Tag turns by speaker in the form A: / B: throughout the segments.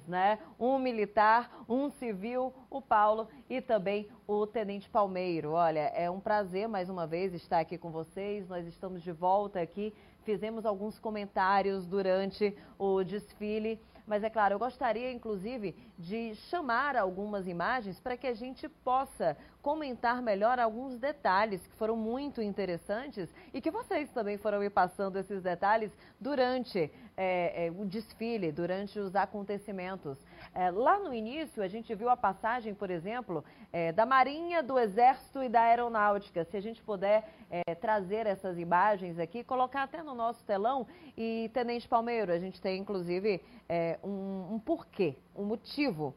A: né? Um militar, um civil, o Paulo e também o Tenente Palmeiro. Olha, é um prazer mais uma vez estar aqui com vocês. Nós estamos de volta aqui. Fizemos alguns comentários durante o desfile, mas é claro, eu gostaria inclusive de chamar algumas imagens para que a gente possa comentar melhor alguns detalhes que foram muito interessantes e que vocês também foram me passando esses detalhes durante o desfile, durante os acontecimentos. Lá no início a gente viu a passagem, por exemplo, da Marinha, do Exército e da Aeronáutica. Se a gente puder trazer essas imagens aqui, colocar até no nosso telão. E, Tenente Palmeiro, a gente tem inclusive um porquê, um motivo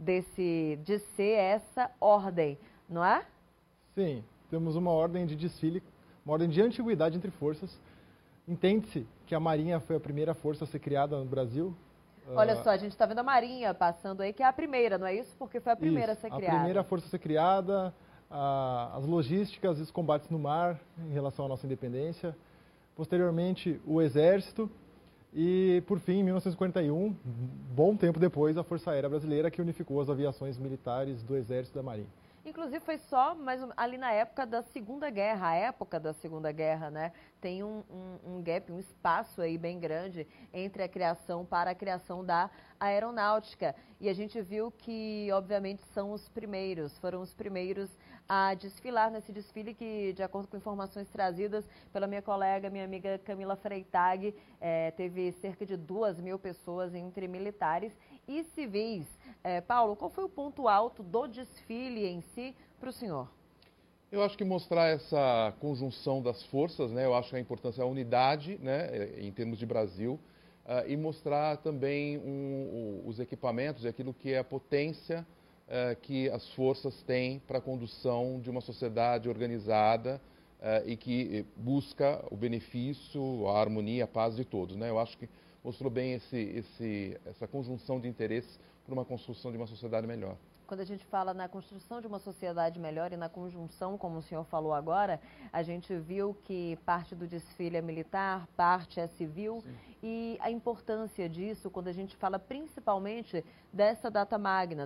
A: de ser essa ordem, não é?
B: Sim, temos uma ordem de desfile, uma ordem de antiguidade entre forças. Entende-se que a Marinha foi a primeira força a ser criada no Brasil.
A: Olha só, a gente está vendo a Marinha passando aí, que é a primeira, não é isso? Porque foi a primeira a ser criada.
B: A primeira força a ser criada, as logísticas e os combates no mar em relação à nossa independência. Posteriormente, o Exército. E, por fim, em 1941, bom tempo depois, a Força Aérea Brasileira, que unificou as aviações militares do Exército e da Marinha.
A: Inclusive foi só ali na época da Segunda Guerra, a época da Segunda Guerra, né? Tem um gap, um espaço aí bem grande entre a criação para a criação da aeronáutica. E a gente viu que, obviamente, foram os primeiros a desfilar nesse desfile que, de acordo com informações trazidas pela minha colega, minha amiga Camila Freitag, teve cerca de 2.000 pessoas entre militares e civis. Paulo, qual foi o ponto alto do desfile em si para o senhor?
C: Eu acho que mostrar essa conjunção das forças, né? Eu acho que a importância é a unidade, né? Em termos de Brasil, e mostrar também os equipamentos e aquilo que é a potência que as forças têm para a condução de uma sociedade organizada e que busca o benefício, a harmonia, a paz de todos, né? Eu acho que mostrou bem essa conjunção de interesses para uma construção de uma sociedade melhor.
A: Quando a gente fala na construção de uma sociedade melhor e na conjunção, como o senhor falou agora, a gente viu que parte do desfile é militar, parte é civil. Sim. E a importância disso, quando a gente fala principalmente desta data magna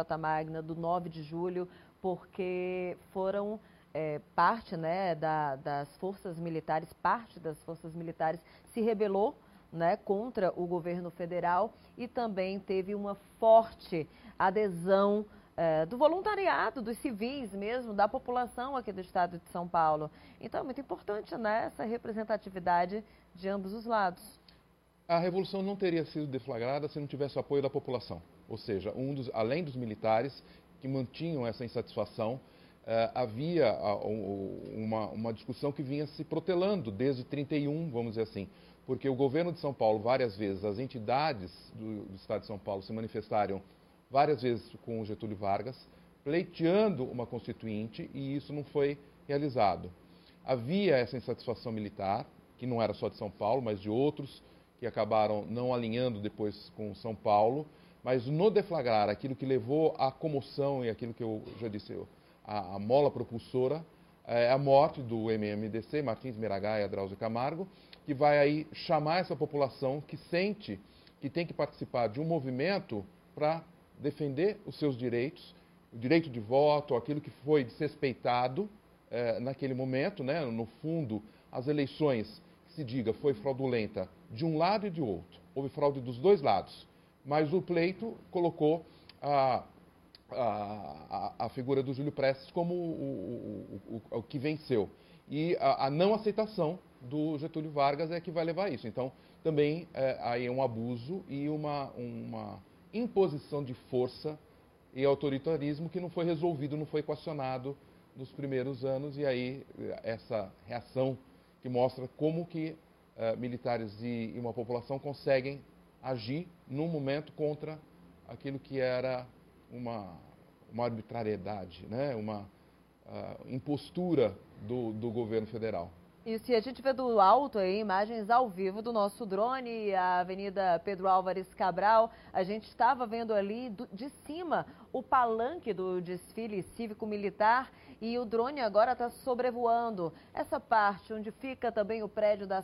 A: do 9 de julho, porque foram parte, né, das forças militares, parte das forças militares se rebelou, né, contra o governo federal e também teve uma forte adesão do voluntariado, dos civis mesmo, da população aqui do estado de São Paulo. Então é muito importante, né, essa representatividade de ambos os lados.
C: A Revolução não teria sido deflagrada se não tivesse o apoio da população. Ou seja, além dos militares que mantinham essa insatisfação, havia uma discussão que vinha se protelando desde 31, vamos dizer assim. Porque o governo de São Paulo, várias vezes, as entidades do estado de São Paulo se manifestaram várias vezes com o Getúlio Vargas, pleiteando uma constituinte, e isso não foi realizado. Havia essa insatisfação militar, que não era só de São Paulo, mas de outros, que acabaram não alinhando depois com São Paulo, mas no deflagrar, aquilo que levou à comoção e aquilo que eu já disse, a mola propulsora, a morte do MMDC, Martins Miragaia, Drauzio Camargo, que vai aí chamar essa população que sente que tem que participar de um movimento para defender os seus direitos, o direito de voto, aquilo que foi desrespeitado naquele momento, né? No fundo, as eleições, que se diga, foi fraudulenta de um lado e de outro. Houve fraude dos dois lados, mas o pleito colocou a figura do Júlio Prestes como o que venceu. E a não aceitação do Getúlio Vargas é que vai levar a isso. Então, também aí é um abuso e uma imposição de força e autoritarismo que não foi resolvido, não foi equacionado nos primeiros anos. E aí essa reação que mostra como que militares e uma população conseguem agir num momento contra aquilo que era uma arbitrariedade, né? Uma impostura do governo federal.
A: Isso, e a gente vê do alto aí, imagens ao vivo do nosso drone, a Avenida Pedro Álvares Cabral. A gente estava vendo ali de cima o palanque do desfile cívico-militar e o drone agora está sobrevoando essa parte onde fica também o prédio da